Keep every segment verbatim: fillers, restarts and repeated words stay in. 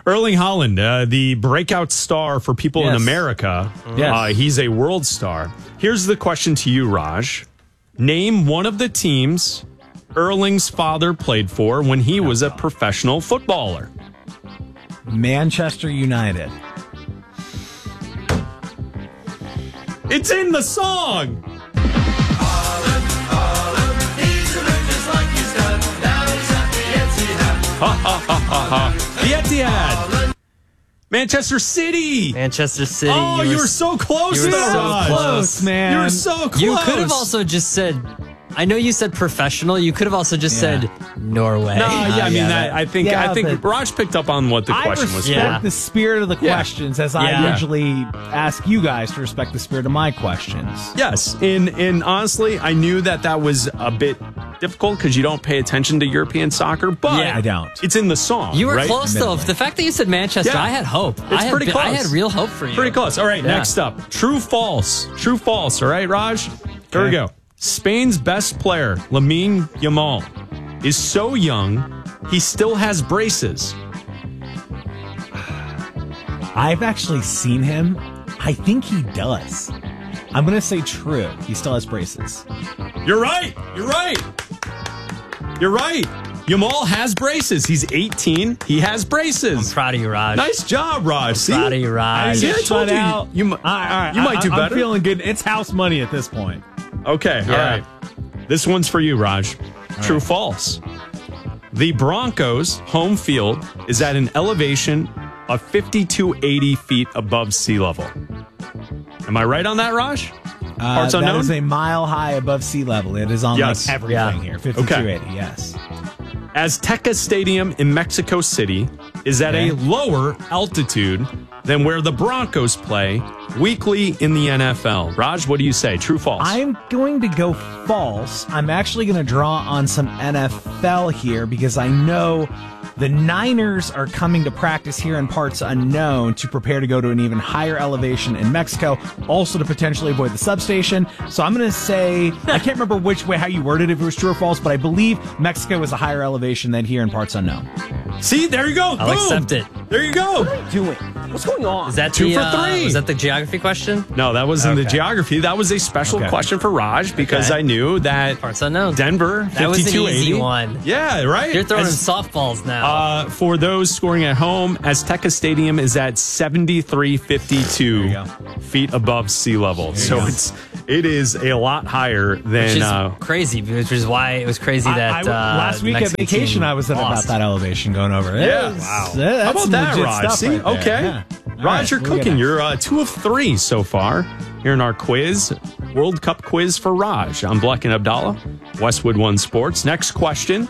Erling Haaland, uh, the breakout star for people Yes. in America. Yes. Uh, he's a world star. Here's the question to you, Raj. Name one of the teams Erling's father played for when he was a professional footballer. Manchester United. It's in the song. Ha ha ha ha ha. The Etihad. Manchester City. Manchester City. Oh, you were, so close you were there, so Raj. Close, man. You were so close. You could have also just said, I know you said professional. You could have also just Yeah. said Norway. No, yeah, I mean, yeah, that, but- I think yeah, I think but- Raj picked up on what the I question was. respect Yeah. the spirit of the Yeah. questions as I Yeah. usually ask you guys to respect the spirit of my questions. Yes, and and honestly, I knew that that was a bit difficult because you don't pay attention to European soccer, but Yeah. I don't. It's in the song. You were right? close, though. Admittedly. The fact that you said Manchester, Yeah. I had hope. It's I had, pretty bi- close. I had real hope for you. Pretty close. All right, Yeah. next up, true false. True false. All right, Raj. Here we Okay. go. Spain's best player, Lamine Yamal, is so young he still has braces. I've actually seen him. I think he does. I'm going to say true. He still has braces. You're right. You're right. You're right. Yamal has braces. He's eighteen. He has braces. Proud of you, Raj. Nice job, Raj. See? Proud of you, Raj. See, I Get told shut you, out. you, mi- All right, all right. you might do I- better. I'm feeling good. It's house money at this point. Okay, Yeah. all right. This one's for you, Raj. True, right. false. The Broncos' home field is at an elevation of fifty-two eighty feet above sea level. Am I right on that, Raj? Uh, Parts that unknown? is a mile high above sea level. It is on Yes. like everything Yeah. here. fifty-two eighty, Okay. yes. Azteca Stadium in Mexico City is at a Okay. lower altitude than where the Broncos play weekly in the N F L. Raj, what do you say? True, false? I'm going to go false. I'm actually going to draw on some N F L here because I know the Niners are coming to practice here in parts unknown to prepare to go to an even higher elevation in Mexico, also to potentially avoid the substation. So I'm going to say, I can't remember which way, how you worded it, if it was true or false, but I believe Mexico is a higher elevation than here in parts unknown. See, there you go. I'll Boom. accept it. There you go. Doing? What's going on? Is that Two the, for uh, three. Was that the geography question? No, that wasn't the Okay. geography. That was a special Okay. question for Raj because Okay. I knew that Parts unknown. Denver, That was an fifty-two eighty. easy one. Yeah, right? You're throwing As- softballs now. uh, for those scoring at home, Azteca Stadium is at seventy-three fifty-two There you feet above sea level. So go. it's it is a lot higher than which is uh, crazy, which is why it was crazy that I- I- uh, last week Mexican at vacation, team I was at about lost. that elevation going over it. Yeah. It's- Wow. that's How about some that, legit Raj? stuff See, right there. okay. Yeah. All Raj, right, you're what we cooking. got? You're uh, two of three so far here in our quiz, World Cup quiz for Raj. I'm Bleck and Abdallah, Westwood One Sports. Next question.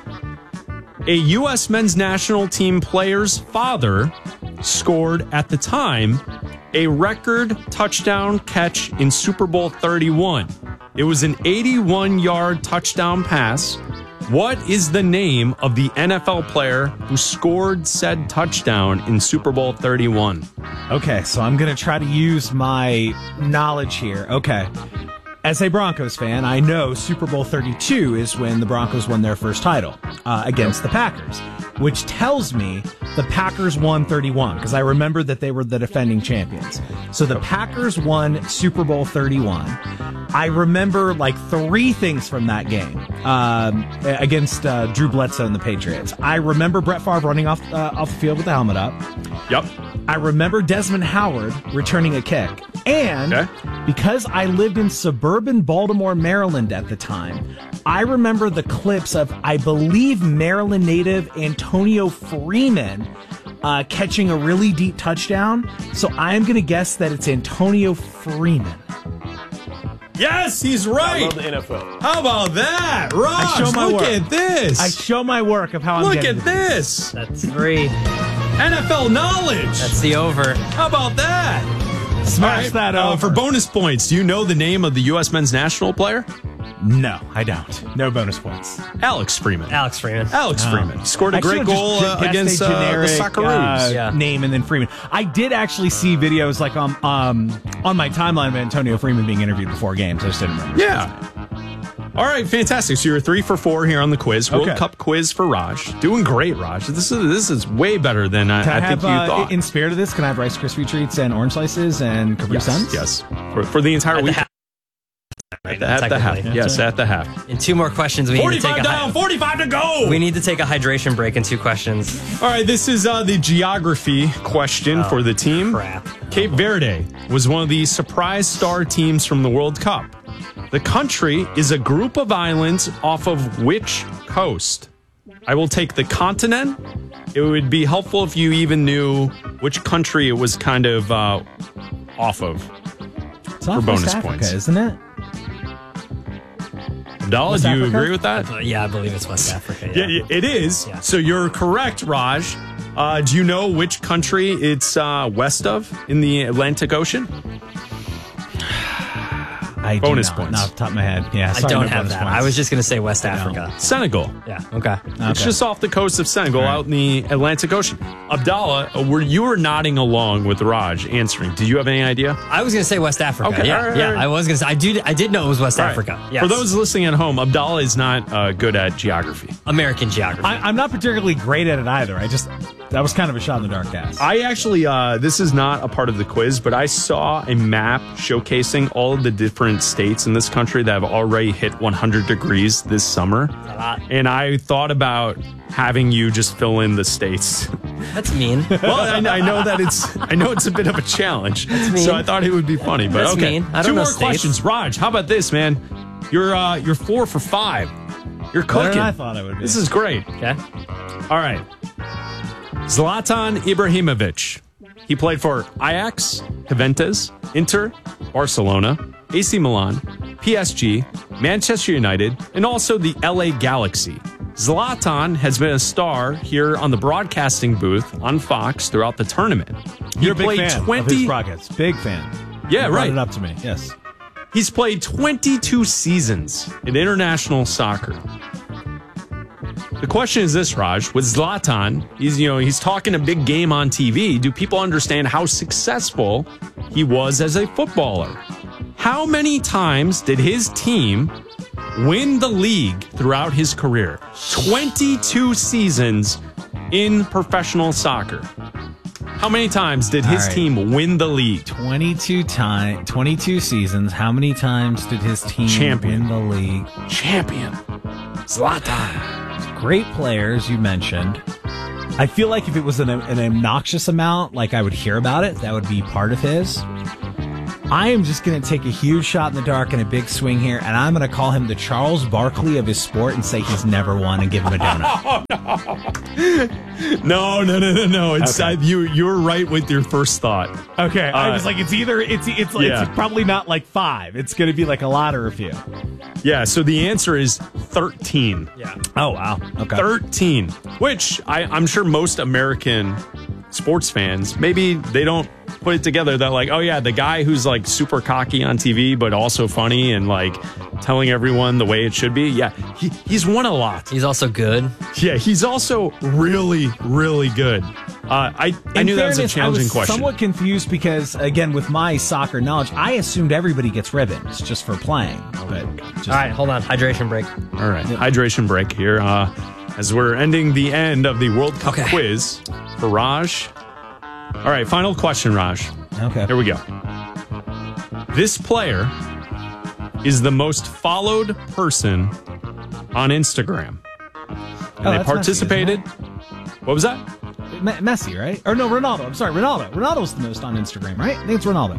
A U S men's national team player's father scored at the time a record touchdown catch in Super Bowl thirty-one. It was an eighty-one yard touchdown pass. What is the name of the N F L player who scored said touchdown in Super Bowl thirty-one? Okay, so I'm going to try to use my knowledge here. Okay. As a Broncos fan, I know Super Bowl thirty-two is when the Broncos won their first title uh, against the Packers, which tells me the Packers won thirty-one because I remember that they were the defending champions. So the Packers won Super Bowl thirty-one. I remember like three things from that game um, against uh, Drew Bledsoe and the Patriots. I remember Brett Favre running off uh, off the field with the helmet up. Yep. I remember Desmond Howard returning a kick. And Okay. because I lived in suburban Baltimore, Maryland at the time, I remember the clips of, I believe, Maryland native Antonio Freeman uh, catching a really deep touchdown. So I'm going to guess that it's Antonio Freeman. Yes, he's right. I love the N F L. How about that? Raj, I show my look work. at this. I show my work of how I'm look getting at to this. That's three. N F L knowledge. That's the over. How about that? Smash All right, that uh, over. for bonus points, do you know the name of the U S men's national player? No, I don't. No bonus points. Alex Freeman. Alex Freeman. Alex Freeman scored a I great should've goal just uh, guessed against a uh, the generic, Socceroos. uh, Yeah. name and then Freeman. I did actually see videos like on um on my timeline of Antonio Freeman being interviewed before games. I just didn't remember. yeah. All right, fantastic. So you're three for four here on the quiz. World Okay. Cup quiz for Raj. Doing great, Raj. This is this is way better than I, Can I, I have, think you uh, thought. in spirit of this, can I have Rice Krispie treats and orange slices and Capri yes, Suns? yes. For, for the entire At the week. half. At the, at the half. Technically. Yes, at the half. In two more questions, we need to take forty-five a down, hy- forty-five to go. we need to take a hydration break in two questions. All right, this is uh, the geography question Oh, for the team. crap. Cape Verde was one of the surprise star teams from the World Cup. The country is a group of islands off of which coast? I will take the continent. It would be helpful if you even knew which country it was kind of uh, off of. It's off For bonus West Africa, points. isn't it? Abdallah, West do you Africa? agree with that? Uh, yeah, I believe it's West Africa. Yeah, Yeah. yeah, it is. Yeah. So you're correct, Raj. Uh, do you know which country it's uh, west of in the Atlantic Ocean? I do Bonus not, points. Not off the top of my head. Yeah, I sorry, don't no have bonus that. points. I was just going to say West Africa. Senegal. Yeah. Okay. It's Okay. just off the coast of Senegal, out in the Atlantic Ocean. Abdallah, uh, were you were nodding along with Raj answering? Did you have any idea? I was going to say West Africa. Okay, Yeah. all right, yeah. all right. I was going to say. I do. I did know it was West All right. Africa. Yes. For those listening at home, Abdallah is not uh, good at geography. American geography. I, I'm not particularly great at it either. I just that was kind of a shot in the dark guess. I actually, uh, this is not a part of the quiz, but I saw a map showcasing all of the different states in this country that have already hit one hundred degrees this summer. lot. And I thought about having you just fill in the states. That's mean. Well, I, I know that it's, I know it's a bit of a challenge, mean. so I thought it would be funny. But That's okay, mean. I don't two know more states. questions. Raj, how about this, man? You're uh, you're four for five. You're Better cooking. than I thought it would be. This is great. Okay. All right. Zlatan Ibrahimovic. He played for Ajax, Juventus, Inter, Barcelona, A C Milan, P S G, Manchester United, and also the L A Galaxy. Zlatan has been a star here on the broadcasting booth on Fox throughout the tournament. He You're a big played fan of twenty. his broadcasts. Big fan. Yeah, You brought right. it up to me. Yes. He's played twenty-two seasons in international soccer. The question is this, Raj, with Zlatan, he's, you know, he's talking a big game on T V. Do people understand how successful he was as a footballer? How many times did his team win the league throughout his career? twenty-two seasons in professional soccer. How many times did his All right. team win the league? twenty-two time, twenty-two seasons. How many times did his team Champion. win the league? Champion. Zlatan. Great players you mentioned. I feel like if it was an, an obnoxious amount, like I would hear about it, that would be part of his. I am just going to take a huge shot in the dark and a big swing here, and I'm going to call him the Charles Barkley of his sport and say he's never won and give him a donut. No, no, no, no, no. It's Okay. uh, you. You're right with your first thought. Okay, I Uh, was like, it's either it's it's, yeah. it's probably not like five. It's going to be like a lot or a few. Yeah. So the answer is thirteen. Yeah. Oh wow. Okay. Thirteen. Which I, I'm sure most American sports fans maybe they don't put it together that like, oh yeah, the guy who's like super cocky on T V but also funny and like telling everyone the way it should be. Yeah, he, he's won a lot. He's also good. Yeah, he's also really, really good. Uh, I I In knew that was a fairness, challenging I was question. somewhat confused because, again, with my soccer knowledge, I assumed everybody gets ribbons just for playing. But just, All right, hold on. Hydration break. All right, hydration break here uh, as we're ending the end of the World Cup Okay. quiz for Raj. All right, final question, Raj. Okay. Here we go. This player is the most followed person on Instagram. And Oh, they that's Messi, participated. What was that? Me- Messi, right? Or no, Ronaldo. I'm sorry, Ronaldo. Ronaldo's the most on Instagram, right? I think it's Ronaldo.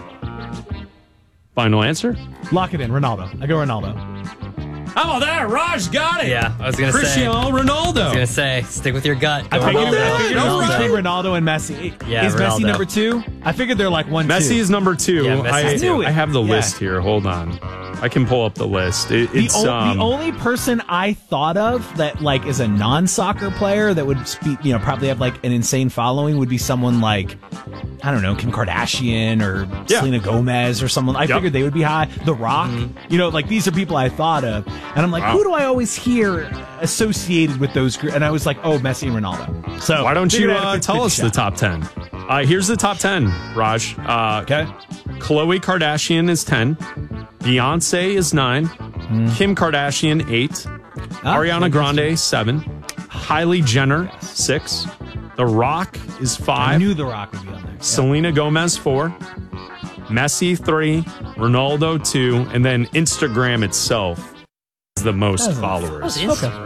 Final answer? Lock it in, Ronaldo. I go Ronaldo. How about that? Raj got it. Yeah, I was gonna say. Cristiano Ronaldo. I was gonna say, stick with your gut. I Go figured, Ronaldo. I figured it was Ronaldo. between Ronaldo and Messi. Yeah, is Messi Ronaldo. number two? I figured they're like one, Messi two. is number two. Yeah, Messi's I, two. I have the Yeah. list here. Hold on. I can pull up the list. It, The, it's o- um, the only person I thought of that like is a non-soccer player that would speak, you know, probably have like an insane following would be someone like, I don't know, Kim Kardashian or Yeah. Selena Gomez or someone. I Yep. figured they would be high. The Rock, you know, like these are people I thought of, and I'm like, Wow. who do I always hear associated with those groups? And I was like, oh, Messi and Ronaldo. So Why don't you figured I had a uh, tell fifty us the shot. top ten? Uh, here's the top ten, Raj. Uh, Okay. Khloe Kardashian is ten. Beyonce is nine. Kim Kardashian, eight. Ariana Grande, seven. Kylie Jenner, six. The Rock is I five. knew The Rock would be on there. Selena Gomez, four. Messi, three. Ronaldo, two. And then Instagram itself is the most followers.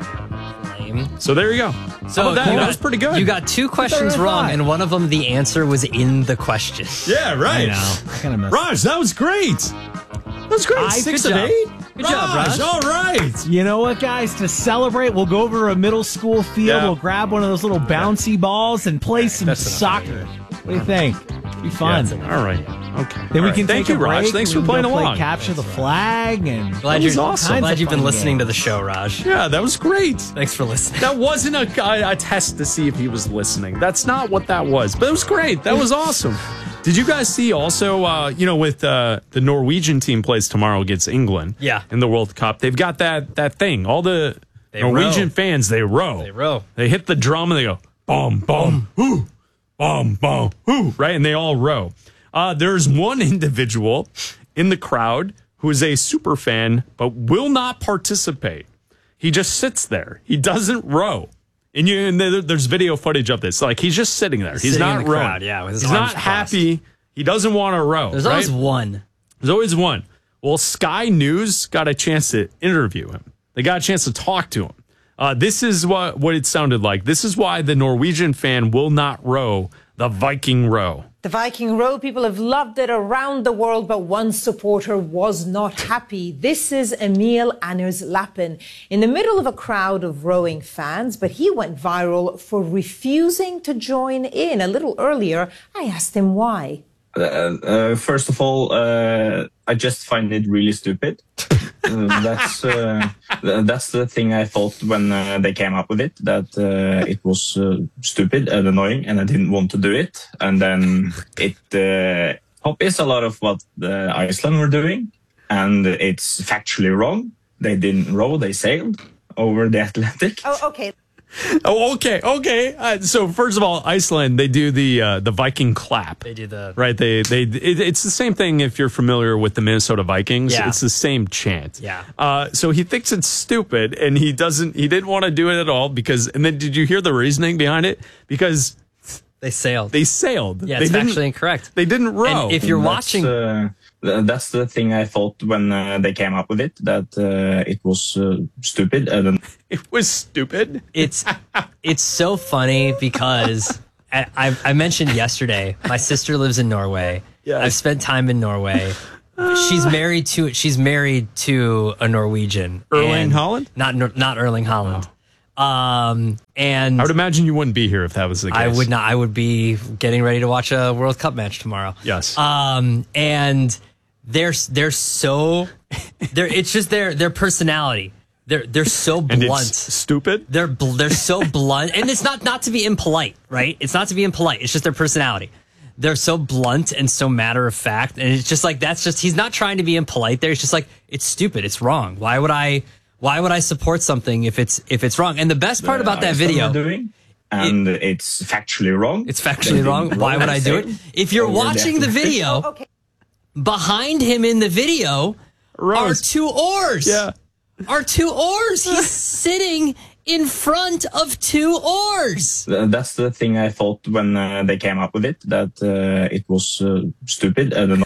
Lame. So there you go. So How about that? you That got- was pretty good. You got two questions really wrong, fine. and one of them, the answer was in the question. Yeah, I right. know. I kind of messed Raj, that was great. That was great. I- Six good of job. eight. Good job, Raj. All right. You know what, guys? To celebrate, we'll go over to a middle school field. Yeah. We'll grab one of those little bouncy balls and play some That's enough. soccer. What do you think? Be fun. Yeah, all right. Okay. Then All we right. can Thank take you, a break. Raj. Thanks We for can playing go play along. Capture the flag and Glad That was you're, awesome. glad Kinds you've of been fun listening games. to the show, Raj. Yeah, that was great. Thanks for listening. That wasn't a, a, a test to see if he was listening. That's not what that was. But it was great. That was awesome. Did you guys see also, uh, you know, with uh, the Norwegian team plays tomorrow against England Yeah. in the World Cup, they've got that that thing. All the They Norwegian row. fans, they row. They row. They hit the drum and they go, boom, boom, whoo, boom, boom, whoo, right? And they all row. Uh, there's one individual in the crowd who is a super fan but will not participate. He just sits there. He doesn't row. And, you, and there- there's video footage of this. Like, he's just sitting there. He's Sitting in not the rowing. crowd, yeah, with his he's arms not happy. He doesn't want to row. There's right? always one. There's always one. Well, Sky News got a chance to interview him. They got a chance to talk to him. Uh, this is what, what it sounded like. This is why the Norwegian fan will not row the Viking row. The Viking row, people have loved it around the world, but one supporter was not happy. This is Emil Anders Lappen in the middle of a crowd of rowing fans, but he went viral for refusing to join in. A little earlier, I asked him why. Uh, uh, first of all, uh, I just find it really stupid. Uh, that's uh, th- that's the thing I thought when uh, they came up with it, that uh, it was uh, stupid and annoying, and I didn't want to do it. And then it uh, copies a lot of what uh, Iceland were doing, and it's factually wrong. They didn't row; they sailed over the Atlantic. Oh, okay. Oh, okay, okay. Uh, so first of all, Iceland, they do the uh, the Viking clap. They do the Right, they they it, it's the same thing if you're familiar with the Minnesota Vikings. Yeah. It's the same chant. Yeah. Uh, so he thinks it's stupid, and he doesn't. He didn't want to do it at all because. And then did you hear the reasoning behind it? Because they sailed. they sailed. yeah, they it's didn't, actually incorrect. They didn't row. And if you're That's, watching, uh, th- that's the thing I thought when uh, they came up with it, that uh, it was uh, stupid and it was stupid. it's it's so funny because I, I, I mentioned yesterday my sister lives in Norway. Yes. I've spent time in Norway. She's married to she's married to a Norwegian. Erling and- Haaland? Not Nor- not Erling Haaland. Um and I would imagine you wouldn't be here if that was the case. I would not. I would be getting ready to watch a World Cup match tomorrow. Yes. Um, and they're they're so they're it's just their their personality. They're they're so and blunt. it's stupid. They're bl- they're so blunt, and it's not not to be impolite, right? It's not to be impolite. It's just their personality. They're so blunt and so matter of fact, and it's just like that's just he's not trying to be impolite. There, it's just like it's stupid. It's wrong. Why would I? Why would I support something if it's if it's wrong? And the best part about that Iceland video. were doing, and it's factually wrong. It's factually wrong. Why would I do it? If you're watching the video, Okay. behind him in the video are Rose. two oars. Yeah. Are two oars. He's sitting in front of two oars. Th- That's the thing I thought when uh, they came up with it, that uh, it was uh, stupid and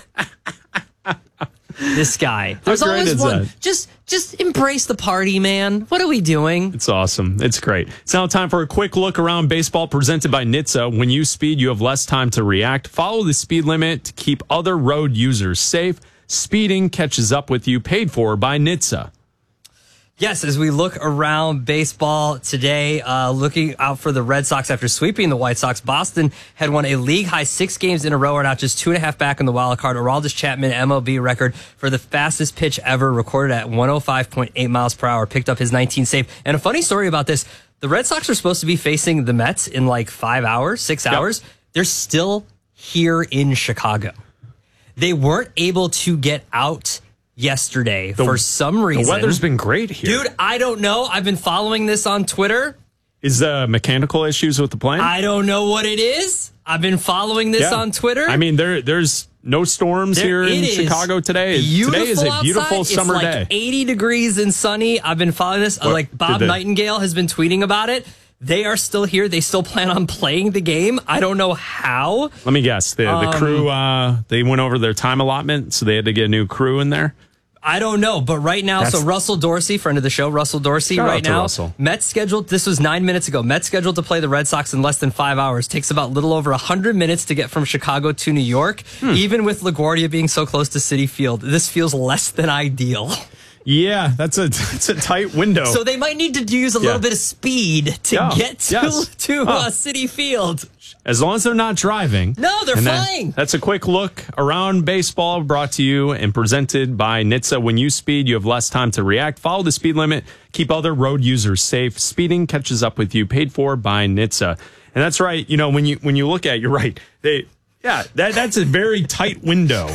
This guy. There's great always is one. that? Just just embrace the party, man. What are we doing? It's awesome. It's great. It's now time for a quick look around baseball presented by N H T S A. When you speed, you have less time to react. Follow the speed limit to keep other road users safe. Speeding catches up with you. Paid for by N H T S A. Yes, as we look around baseball today, uh, looking out for the Red Sox after sweeping the White Sox. Boston had won a league-high six games in a row, are now just two and a half back in the wild card. Aroldis Chapman, M L B record for the fastest pitch ever, recorded at one oh five point eight miles per hour, picked up his nineteenth save. And a funny story about this, the Red Sox are supposed to be facing the Mets in like five hours, six hours. They're still here in Chicago. They weren't able to get out yesterday for some reason. The weather's been great here. Dude, I don't know. I've been following this on Twitter. Is uh, mechanical issues with the plane? I don't know what it is. I've been following this Yeah. on Twitter. I mean, there, there's no storms There- here in it is Chicago today. Beautiful Today is a beautiful outside. summer it's like day. eighty degrees and sunny. I've been following this. What, like Bob did the- Nightingale has been tweeting about it. They are still here. They still plan on playing the game. I don't know how. Let me guess. The, the Um, crew, uh, they went over their time allotment, so they had to get a new crew in there. I don't know, but right now, That's- so Russell Dorsey, friend of the show, Russell Dorsey, Shout out right to now, Russell. Mets scheduled, this was nine minutes ago, Mets scheduled to play the Red Sox in less than five hours. Takes about a little over one hundred minutes to get from Chicago to New York. Hmm. Even with LaGuardia being so close to Citi Field, this feels less than ideal. Yeah, that's a that's a tight window. So they might need to use a Yeah. little bit of speed to Yeah, get to, yes. to Oh. uh, Citi Field. As long as they're not driving. No, they're And that- flying. that's a quick look around baseball brought to you and presented by N H T S A. When you speed, you have less time to react. Follow the speed limit. Keep other road users safe. Speeding catches up with you. Paid for by N H T S A. And that's right. You know, when you when you look at it, you're right. They yeah, that that's a very tight window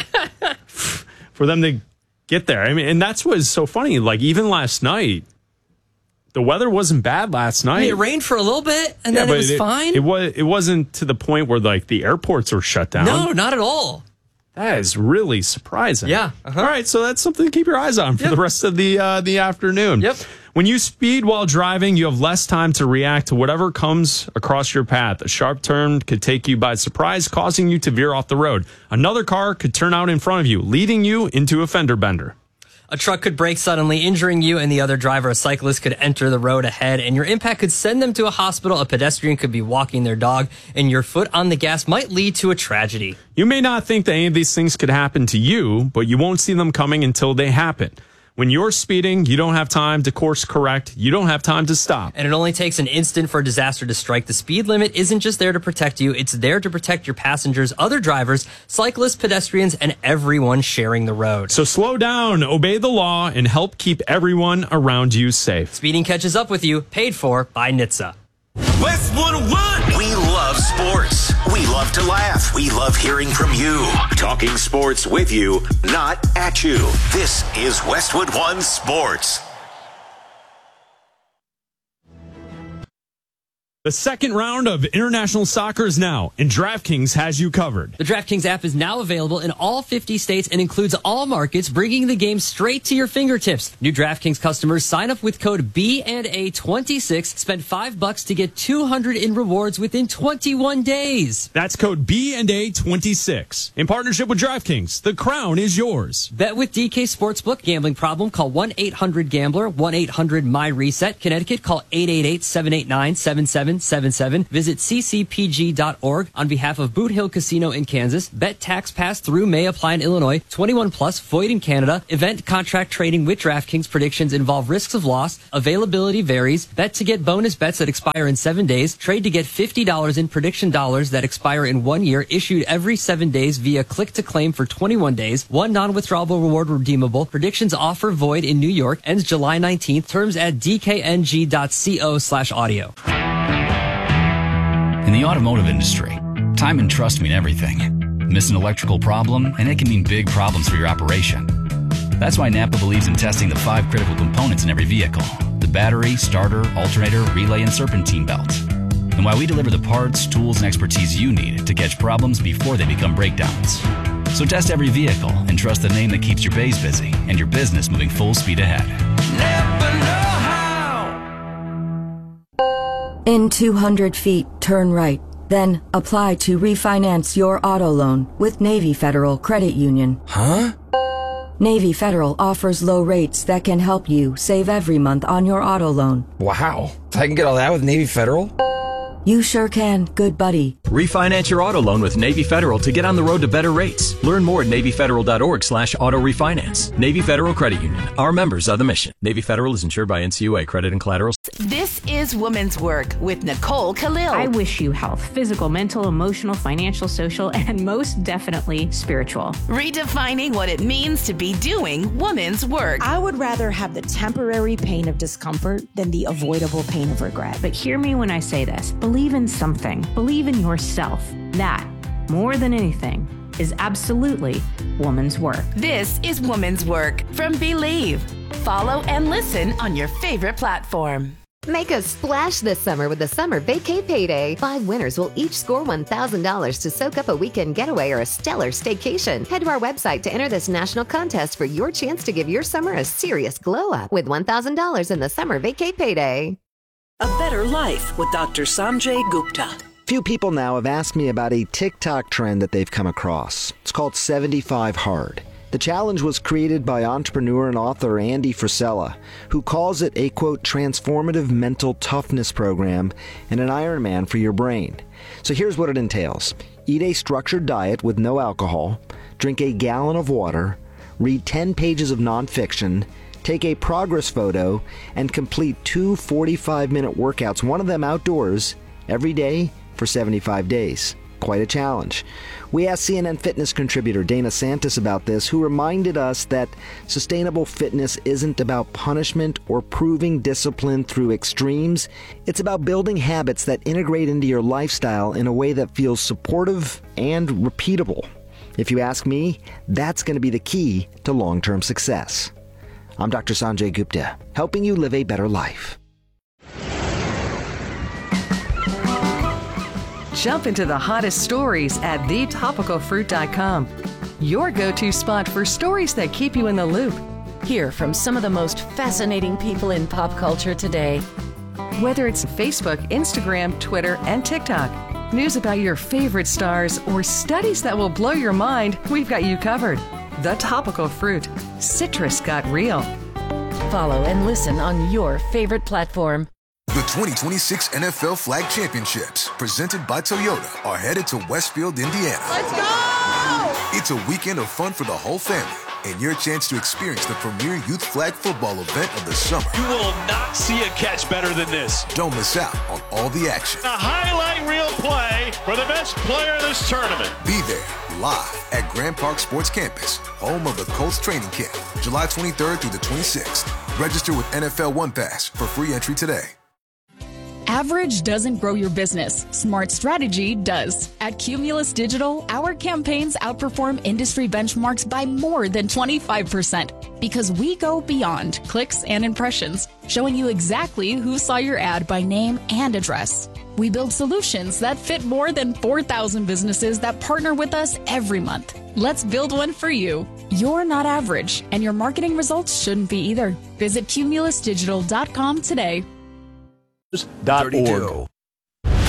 for them to get there. I mean, and that's what's so funny. Like even last night, the weather wasn't bad last night. I mean, it rained for a little bit, and then it was fine. It was. It wasn't to the point where like the airports were shut down. No, not at all. That is really surprising. Yeah, uh-huh. All right, so that's something to keep your eyes on for Yep. the rest of the uh, the afternoon. Yep. When you speed while driving, you have less time to react to whatever comes across your path. A sharp turn could take you by surprise, causing you to veer off the road. Another car could turn out in front of you, leading you into a fender bender. A truck could brake suddenly, injuring you and the other driver. A cyclist could enter the road ahead, and your impact could send them to a hospital. A pedestrian could be walking their dog, and your foot on the gas might lead to a tragedy. You may not think that any of these things could happen to you, but you won't see them coming until they happen. When you're speeding, you don't have time to course correct. You don't have time to stop. And it only takes an instant for a disaster to strike. The speed limit isn't just there to protect you. It's there to protect your passengers, other drivers, cyclists, pedestrians, and everyone sharing the road. So slow down, obey the law, and help keep everyone around you safe. Speeding catches up with you, paid for by N H T S A. Westwood One. We love sports. We love to laugh. We love hearing from you. Talking sports with you, not at you. This is Westwood One Sports. The second round of international soccer is now, and DraftKings has you covered. The DraftKings app is now available in all fifty states and includes all markets, bringing the game straight to your fingertips. New DraftKings customers sign up with code B and A twenty-six, spend five bucks to get two hundred in rewards within twenty-one days. That's code B and A twenty-six. In partnership with DraftKings, the crown is yours. Bet with D K Sportsbook. Gambling problem? Call one eight hundred gambler, one eight hundred M Y reset. Connecticut, call eight eight eight, seven eight nine, seven seven seven seven. Visit c c p g dot org on behalf of Boot Hill Casino in Kansas. Bet tax pass through may apply in Illinois. twenty-one plus, void in Canada. Event contract trading with DraftKings. Predictions involve risks of loss. Availability varies. Bet to get bonus bets that expire in seven days. Trade to get fifty dollars in prediction dollars that expire in one year. Issued every seven days via click to claim for twenty-one days. One non-withdrawable reward redeemable. Predictions offer void in New York. Ends July nineteenth. Terms at d k n g dot co slash audio. In the automotive industry, time and trust mean everything. Miss an electrical problem, and it can mean big problems for your operation. That's why Napa believes in testing the five critical components in every vehicle: the battery, starter, alternator, relay, and serpentine belt. And why we deliver the parts, tools, and expertise you need to catch problems before they become breakdowns. So test every vehicle and trust the name that keeps your bays busy and your business moving full speed ahead. Napa know how. In two hundred feet, turn right. Then apply to refinance your auto loan with Navy Federal Credit Union. Huh? Navy Federal offers low rates that can help you save every month on your auto loan. Wow. I can get all that with Navy Federal? You sure can, good buddy. Refinance your auto loan with Navy Federal to get on the road to better rates. Learn more at navy federal dot org slash auto refinance. Navy Federal Credit Union. Our members are the mission. Navy Federal is insured by N C U A. Credit and collateral. This is Women's Work with Nicole Khalil. I wish you health, physical, mental, emotional, financial, social, and most definitely spiritual. Redefining what it means to be doing women's work. I would rather have the temporary pain of discomfort than the avoidable pain of regret. But hear me when I say this. Believe in something. Believe in yourself. That, more than anything, is absolutely woman's work. This is Woman's Work from Believe. Follow and listen on your favorite platform. Make a splash this summer with the Summer Vacay Payday. Five winners will each score one thousand dollars to soak up a weekend getaway or a stellar staycation. Head to our website to enter this national contest for your chance to give your summer a serious glow up with one thousand dollars in the Summer Vacay Payday. A better life with Doctor Sanjay Gupta. Few people now have asked me about a TikTok trend that they've come across. It's called seventy-five hard. The challenge was created by entrepreneur and author Andy Frisella, who calls it a, quote, transformative mental toughness program and an Ironman for your brain. So here's what it entails. Eat a structured diet with no alcohol, drink a gallon of water, read ten pages of nonfiction, take a progress photo, and complete two forty-five minute workouts, one of them outdoors, every day for seventy-five days. Quite a challenge. We asked C N N Fitness contributor Dana Santis about this, who reminded us that sustainable fitness isn't about punishment or proving discipline through extremes. It's about building habits that integrate into your lifestyle in a way that feels supportive and repeatable. If you ask me, that's going to be the key to long-term success. I'm Doctor Sanjay Gupta, helping you live a better life. Jump into the hottest stories at the topical fruit dot com. Your go-to spot for stories that keep you in the loop. Hear from some of the most fascinating people in pop culture today. Whether it's Facebook, Instagram, Twitter, and TikTok, news about your favorite stars, or studies that will blow your mind, we've got you covered. The Topical Fruit. Citrus got real. Follow and listen on your favorite platform. The twenty twenty-six N F L Flag Championships, presented by Toyota, are headed to Westfield, Indiana. Let's go! It's a weekend of fun for the whole family and your chance to experience the premier youth flag football event of the summer. You will not see a catch better than this. Don't miss out on all the action. A highlight reel play for the best player in this tournament. Be there live at Grand Park Sports Campus, home of the Colts training camp, July twenty-third through the twenty-sixth. Register with N F L One Pass for free entry today. Average doesn't grow your business. Smart strategy does. At Cumulus Digital, our campaigns outperform industry benchmarks by more than twenty-five percent because we go beyond clicks and impressions, showing you exactly who saw your ad by name and address. We build solutions that fit more than four thousand businesses that partner with us every month. Let's build one for you. You're not average, and your marketing results shouldn't be either. Visit cumulus digital dot com today. Dot org.